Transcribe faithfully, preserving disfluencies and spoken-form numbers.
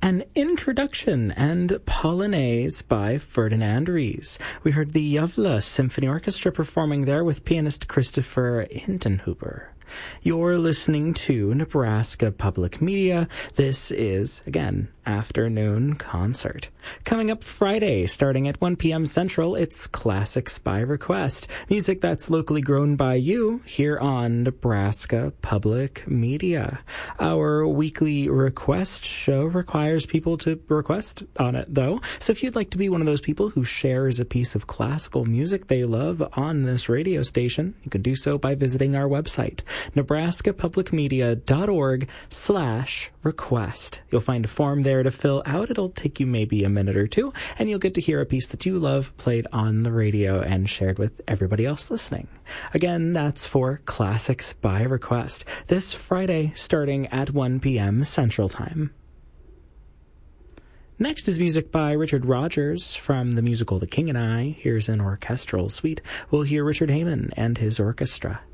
An Introduction and Polonaise by Ferdinand Ries. We heard the Yavla Symphony Orchestra performing there with pianist Christopher Hindenhuber. You're listening to Nebraska Public Media. This is, again, Afternoon Concert. Coming up Friday, starting at one p.m. Central, it's Classics by Request. Music that's locally grown by you here on Nebraska Public Media. Our weekly request show requires people to request on it, though. So if you'd like to be one of those people who shares a piece of classical music they love on this radio station, you can do so by visiting our website, nebraskapublicmedia.org slash request. You'll find a form there to fill out. It'll take you maybe a minute or two, and you'll get to hear a piece that you love played on the radio and shared with everybody else listening. Again, that's for Classics by Request, this Friday starting at one p.m. Central Time. Next is music by Richard Rodgers from the musical The King and I. Here's an orchestral suite. We'll hear Richard Heyman and his orchestra.